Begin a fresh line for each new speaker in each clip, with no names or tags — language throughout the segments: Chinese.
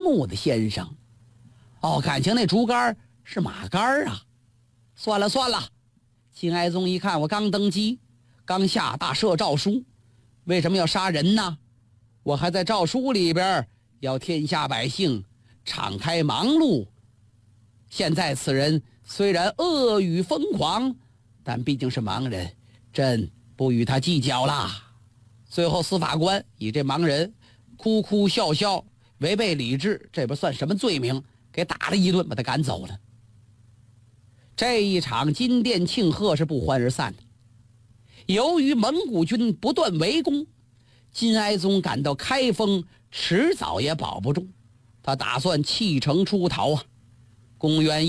木的先生。哦，感情那竹竿是马竿啊。算了算了，金哀宗一看我刚登基，刚下大赦诏书，为什么要杀人呢？我还在诏书里边要天下百姓敞开忙碌。现在此人虽然恶语疯狂，但毕竟是盲人，朕不与他计较啦。最后司法官以这盲人哭哭笑笑违背理智，这不算什么罪名，给打了一顿，把他赶走了。这一场金殿庆贺是不欢而散的。由于蒙古军不断围攻，金哀宗感到开封迟早也保不住，他打算弃城出逃啊。公元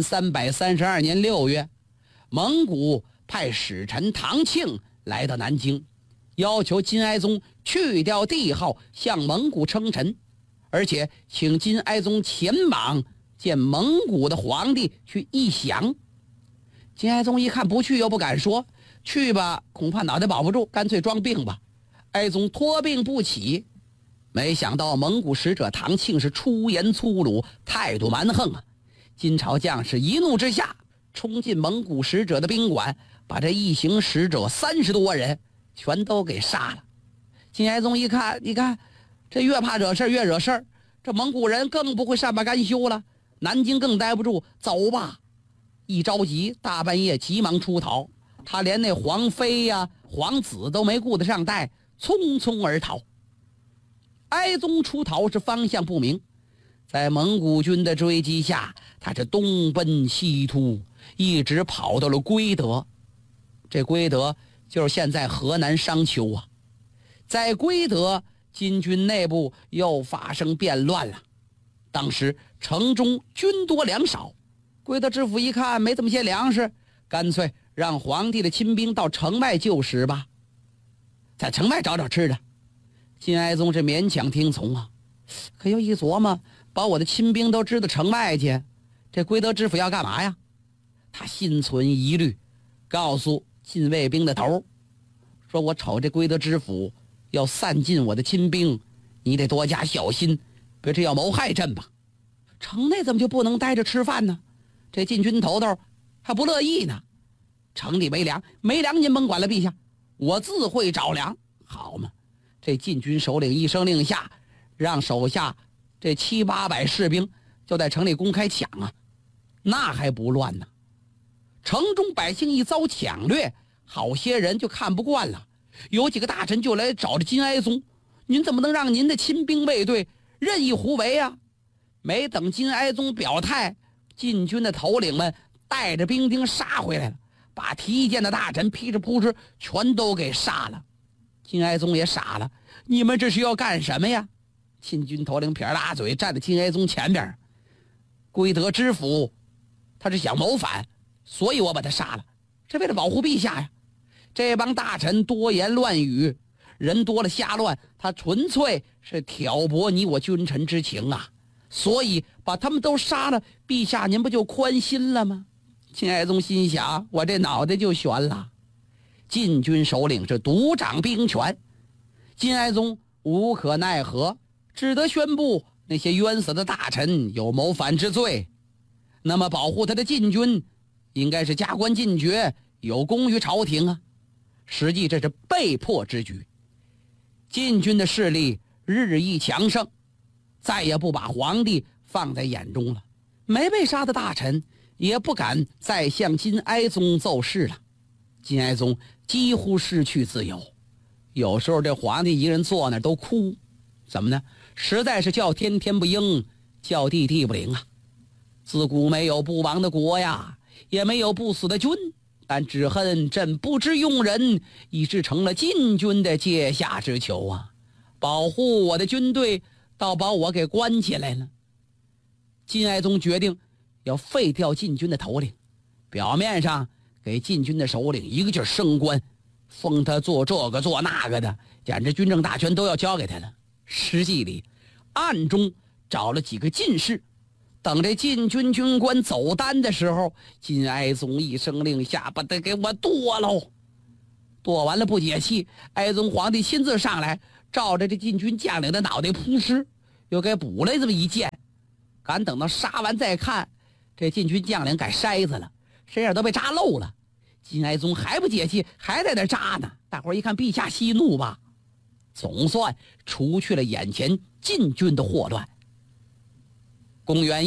1332年6月，蒙古派使臣唐庆来到南京，要求金哀宗去掉帝号，向蒙古称臣，而且请金哀宗前往见蒙古的皇帝去议降。金哀宗一看不去又不敢说，去吧恐怕脑袋保不住，干脆装病吧。哀宗托病不起，没想到蒙古使者唐庆是出言粗鲁，态度蛮横啊。金朝将士一怒之下冲进蒙古使者的宾馆，把这一行使者30多人全都给杀了。金哀宗一看，你看这越怕惹事越惹事，这蒙古人更不会善罢甘休了，南京更待不住，走吧。一着急，大半夜急忙出逃，他连那皇妃呀、皇子都没顾得上带，匆匆而逃。哀宗出逃是方向不明，在蒙古军的追击下，他是东奔西突，一直跑到了归德。这归德就是现在河南商丘啊。在归德，金军内部又发生变乱了。当时城中军多粮少，归德知府一看没这么些粮食，干脆让皇帝的亲兵到城外就食吧，在城外找找吃的。金哀宗是勉强听从啊，可又一琢磨，把我的亲兵都支到城外去，这归德知府要干嘛呀？他心存疑虑，告诉禁卫兵的头说，我瞅这归德知府要散尽我的亲兵，你得多加小心，别这要谋害朕吧。城内怎么就不能待着吃饭呢？这禁军头头还不乐意呢。城里没粮，没粮您甭管了，陛下，我自会找粮。好嘛，这禁军首领一声令下，让手下这700、800士兵就在城里公开抢啊，那还不乱呢。城中百姓一遭抢掠，好些人就看不惯了，有几个大臣就来找着金哀宗，您怎么能让您的亲兵卫队任意胡为啊？没等金哀宗表态，禁军的头领们带着兵丁杀回来了，把提意见的大臣噼里扑哧全都给杀了。金哀宗也傻了，你们这是要干什么呀？禁军头领撇着大嘴站在金哀宗前边，归德知府他是想谋反，所以我把他杀了，这为了保护陛下呀。这帮大臣多言乱语，人多了瞎乱，他纯粹是挑拨你我君臣之情啊，所以把他们都杀了，陛下您不就宽心了吗？金哀宗心想，我这脑袋就悬了。禁军首领是独掌兵权，金哀宗无可奈何，只得宣布那些冤死的大臣有谋反之罪，那么保护他的禁军应该是加官进爵，有功于朝廷啊。实际这是被迫之举。禁军的势力日益强盛，再也不把皇帝放在眼中了，没被杀的大臣也不敢再向金哀宗奏事了。金哀宗几乎失去自由，有时候这皇帝一个人坐那儿都哭，怎么呢？实在是叫天天不应，叫地地不灵啊。自古没有不亡的国呀，也没有不死的君，但只恨朕不知用人，以致成了禁军的阶下之囚啊！保护我的军队，倒把我给关起来了。金哀宗决定要废掉禁军的头领，表面上给禁军的首领一个劲儿升官，封他做这个做那个的，简直军政大权都要交给他了。实际里暗中找了几个进士，等这禁军军官走单的时候，金哀宗一声令下，把他给我剁喽。剁完了不解气，哀宗皇帝亲自上来，照着这禁军将领的脑袋扑哧又给补了这么一剑， 赶等到杀完再看，这禁军将领改筛子了，身上都被扎漏了。金哀宗还不解气，还在那扎呢。大伙一看，陛下息怒吧，总算除去了眼前禁军的祸乱。公元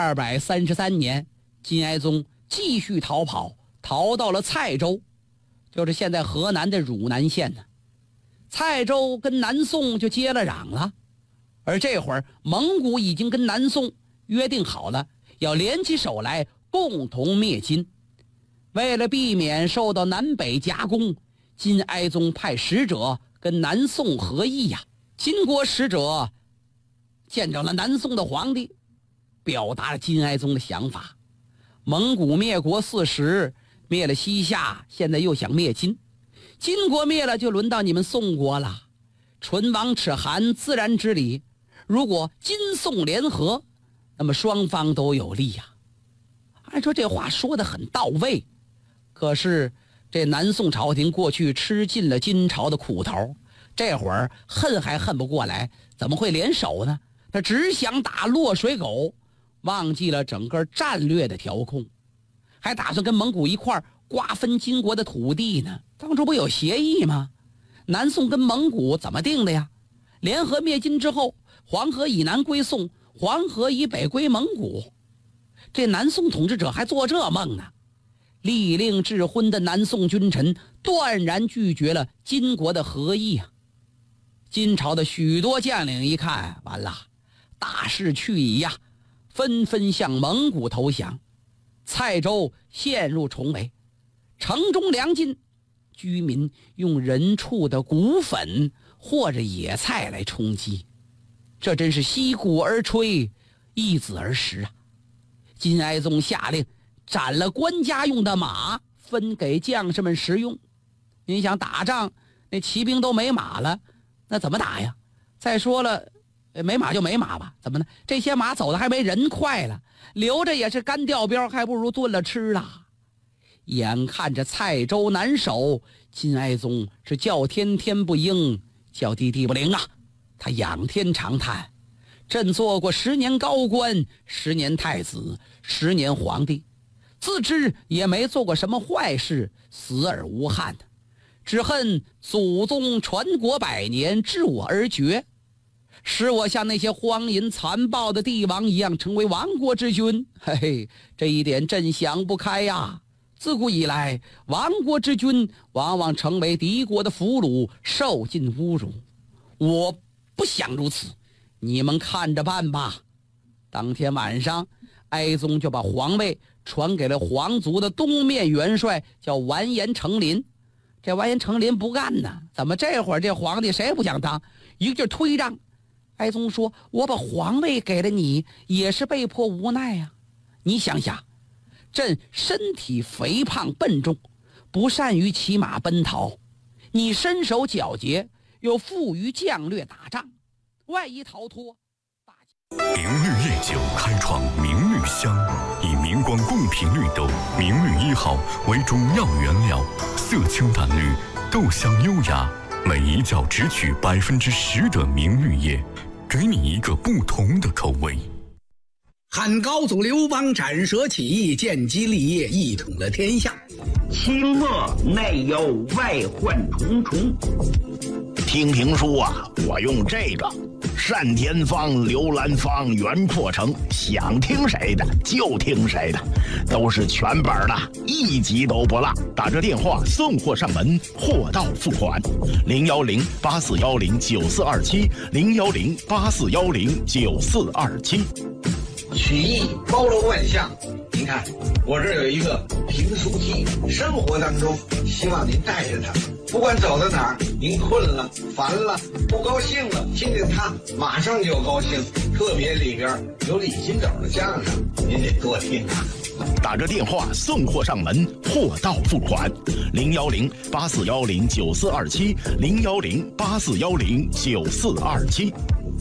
1233年，金哀宗继续逃跑，逃到了蔡州，就是现在河南的汝南县呢。蔡州跟南宋就接了壤了，而这会儿蒙古已经跟南宋约定好了，要联起手来共同灭金。为了避免受到南北夹攻，金哀宗派使者跟南宋合议呀。金国使者见着了南宋的皇帝，表达了金哀宗的想法。蒙古灭国40，灭了西夏，现在又想灭金。金国灭了，就轮到你们宋国了。唇亡齿寒，自然之理。如果金宋联合，那么双方都有利呀。按说这话说得很到位，可是这南宋朝廷过去吃尽了金朝的苦头，这会儿恨还恨不过来，怎么会联手呢？他只想打落水狗，忘记了整个战略的调控，还打算跟蒙古一块儿瓜分金国的土地呢。当初不有协议吗？南宋跟蒙古怎么定的呀？联合灭金之后，黄河以南归宋，黄河以北归蒙古。这南宋统治者还做这梦呢。利令智昏的南宋君臣断然拒绝了金国的合议啊！金朝的许多将领一看，完了，大势去矣呀，纷纷向蒙古投降。蔡州陷入重围，城中粮尽，居民用人畜的骨粉或者野菜来充饥，这真是息鼓而吹，易子而食啊！金哀宗下令斩了官家用的马，分给将士们食用。你想打仗，那骑兵都没马了，那怎么打呀？再说了，没马就没马吧，怎么呢？这些马走的还没人快了，留着也是干掉膘，还不如炖了吃了。眼看着蔡州难守，金哀宗是叫天天不应，叫地地不灵啊！他仰天长叹：朕做过10年高官，10年太子，10年皇帝，自知也没做过什么坏事，死而无憾的，只恨祖宗传国100年，置我而绝，使我像那些荒淫残暴的帝王一样成为亡国之君。嘿嘿，这一点朕想不开呀！自古以来，亡国之君往往成为敌国的俘虏，受尽侮辱。我不想如此，你们看着办吧。当天晚上，哀宗就把皇位传给了皇族的东面元帅，叫完颜成林。这完颜成林不干呢，怎么这会儿这皇帝谁也不想当，一个劲儿推让。哀宗说：我把皇位给了你，也是被迫无奈呀。你想想，朕身体肥胖笨重，不善于骑马奔逃，你身手矫捷，又富于将略打仗，万一逃脱，
明绿夜酒开创明绿香，以明光贡品绿豆明绿1号为主要原料，色清淡绿，豆香优雅，每一窖只取10%的明绿叶，给你一个不同的口味。
汉高祖刘邦斩蛇起义，建基立业，一统了天下。
清末内忧外患重重。听评书啊，我用这个单田芳、刘兰芳、袁阔成，想听谁的就听谁的，都是全本的，一集都不落。打这电话送货上门，货到付款。010-8410-9427，010-8410-9427。
曲艺包罗万象，您看我这儿有一个评书机，生活当中希望您带着它，不管走到哪儿，您困了、烦了、不高兴了，听听它马上就高兴。特别里边有李金斗的相声，您得多听啊。
打着电话送货上门，货到付款。010-8410-9427，010-8410-9427。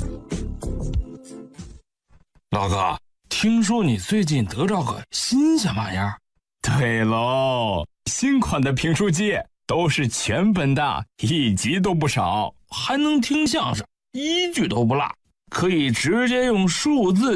老哥，听说你最近得着个新鲜玩意儿？
对喽，新款的评书机都是全本的，一集都不少，
还能听相声，一句都不落，可以直接用数字